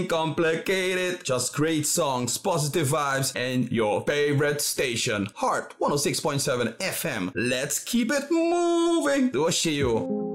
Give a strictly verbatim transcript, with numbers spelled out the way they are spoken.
complicated. Just great songs, positive vibes, and your favorite station, Heart one oh six point seven F M. Let's keep it moving. 多谢哟。